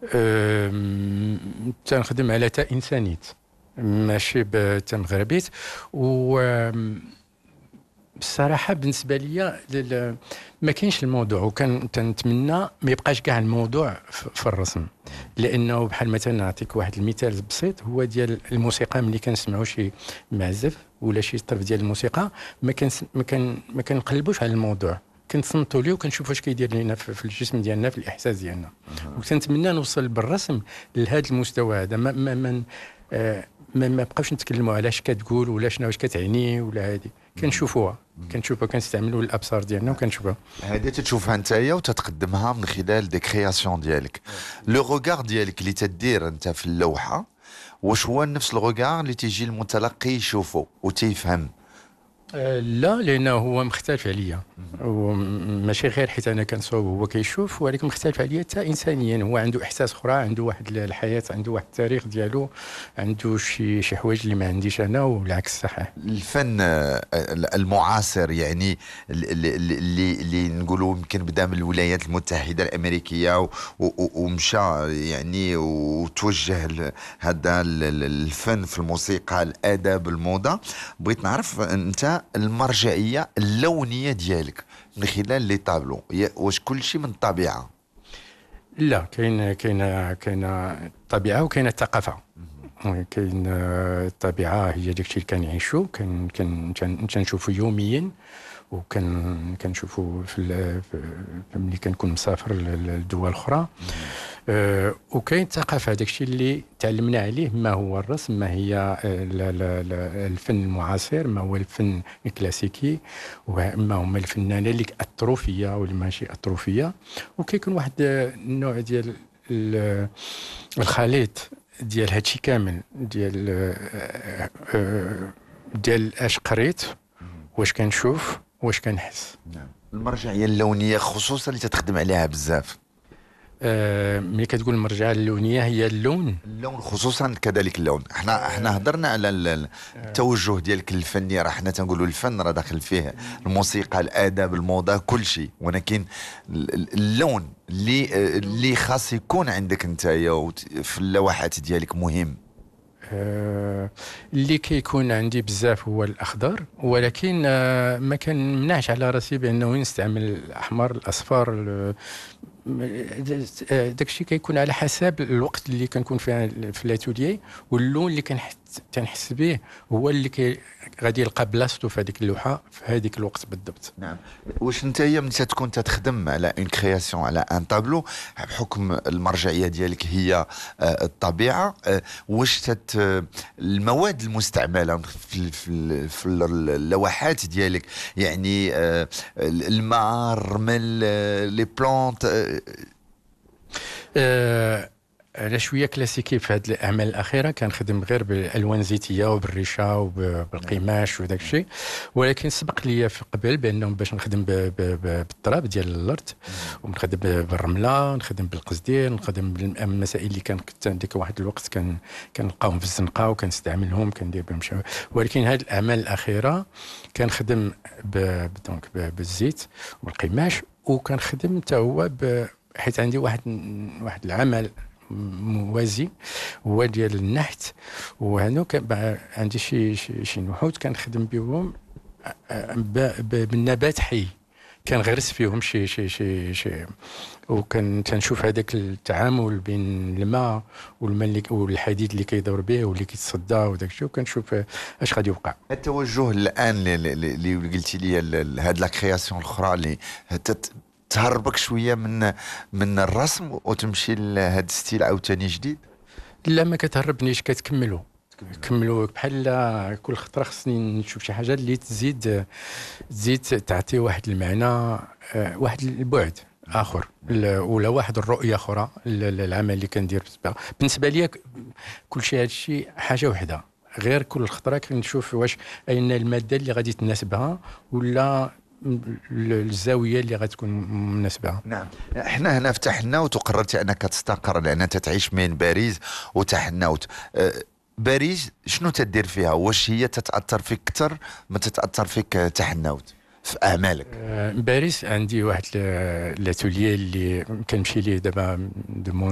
تنخدم على تا انسانيت، ماشي تا مغربيت. و بصراحه بالنسبه لي ما كاينش الموضوع، وكان تنتمنى ما يبقاش كاع الموضوع في الرسم. لانه بحال مثلا نعطيك واحد المثال بسيط، هو ديال الموسيقى. ملي كنسمعوا شي معزف ولا شي طرف ديال الموسيقى، ما كنقلبوش على الموضوع، كنتصنتوا ليه وكنشوفوا واش كيدير لينا في الجسم ديالنا، في الاحساس ديالنا. وكنتمنى نوصل بالرسم لهذا المستوى هذا. ما بقاوش نتكلموا على اش كتقول ولا شنو واش كتعني ولا هذه. كنشوفوها كنستعملوا الابصار ديالنا وكنشوفوها. هذه تشوفها نتايا وتتقدمها من خلال دي كرياسيون ديالك. لو روغار ديالك اللي تدير انت في اللوحه، واش هو نفس الروغار اللي تيجي المتلقي يشوفه وتيفهم؟ لا، لانه هو مختلف عليا، وماشي غير حيت انا كنصوب وهو كيشوف، ولكن مختلف عليا حتى انسانيا. هو عنده احساس اخرى، عنده واحد الحياه، عنده واحد التاريخ ديالو، عنده شي حوايج اللي ما عنديش انا، والعكس صحيح. الفن المعاصر يعني اللي نقولوا يمكن بدا من الولايات المتحده الامريكيه ومشى يعني وتوجه هذا الفن في الموسيقى، الادب، الموضه. بغيت نعرف انت المرجعيه اللونيه ديالك من خلال لي طابلو، واش كل شيء من الطبيعه؟ لا، كاين الطبيعه وكاين الثقافه. كاين الطبيعه هي داكشي اللي كنعيشو، كنشوفو يوميا، وكنشوفو ملي كنكون مسافر لدول اخرى. وكاين الثقافه، داكشي اللي تعلمنا عليه، ما هو الرسم، ما هي الفن المعاصر، ما هو الفن الكلاسيكي، وما هما الفنانين اللي اثروا فيا واللي ماشي اثروا فيا. وكيكون واحد النوع ديال الخليط ديال هادشي كامل، ديال اش قريت، واش كنشوف، واش كنحس. نعم. المرجعيه اللونيه خصوصا اللي تتخدم عليها بزاف. ملي كتقول المرجعيه اللونيه هي اللون خصوصا كذلك اللون. احنا هضرنا على التوجه ديالك الفني، راه حنا تنقولوا الفن راه داخل فيه الموسيقى، الادب، الموضه، كل شيء، ولكن اللون اللي خاص يكون عندك انت في اللوحات ديالك مهم. اللي كيكون عندي بزاف هو الاخضر، ولكن ما كنمنعش على راسي بانه نستعمل الاحمر، الاصفر. داكشي كيكون على حسب الوقت اللي كنكون فيه في الاتوليي، واللون اللي تنحس به هو اللي غادي يلقى بلاصتو في هذيك اللوحه في هذيك الوقت بالضبط. نعم. واش انت ملي تكون تخدم على اون كرياسيون، على ان طابلو، بحكم المرجعيه ديالك هي الطبيعه، واش المواد المستعمله في اللوحات ديالك، يعني الماء، الرمل، لي بلونت، انا شويه كلاسيكي في هذه الاعمال الاخيره. كنخدم غير بالالوان زيتيه وبالريشه وبالقماش وداك الشيء، ولكن سبق لي في قبل بانهم باش نخدم بالتراب ديال الارض، ونخدم بالرمله، نخدم بالقصدير، نخدم بالمسائل اللي كانت ديك واحد الوقت كنلقاهم في الزنقه وكنستعملهم، كندير بهم شي. ولكن هذه الاعمال الاخيره كنخدم دونك بالزيت والقماش، وكنخدم حتى هو حيت عندي واحد العمل موازي هو ديال النحت. وهنا عندي شي نحوت كنخدم بهم بالنبات حي، كنغرس فيهم شي تنشوف هذاك التعامل بين الماء والحديد اللي كيدور به واللي كيتصدى وداك الشيء، وكنشوف اش غادي يوقع. التوجه الان اللي قلتي لي هاد لا كرياسيون الاخرى اللي تهربك شويه من الرسم وتمشي لهذا الستيل عاوتاني جديد؟ لا، ما كتهربنيش، كملوا بحال كل خطره خصني نشوف شي حاجه اللي تزيد تعطي واحد المعنى، واحد البعد اخر، ولا واحد الرؤيه اخرى للعمل اللي كندير. بالنسبه لي كل شيء هذا الشيء حاجه وحده، غير كل خطره كنشوف واش اين الماده اللي غادي تناسبها، ولا الزاويه اللي غتكون مناسبه. نعم. احنا هنا فتحنا وتقررت انك تستقر، لان تعيش بين باريس وتحناوت. باريس شنو تدير فيها؟ واش هي تتاثر فيك اكثر ما تتاثر فيك تحناوت في اعمالك؟ باريس عندي واحد الاتوليه اللي كنمشي ليه دابا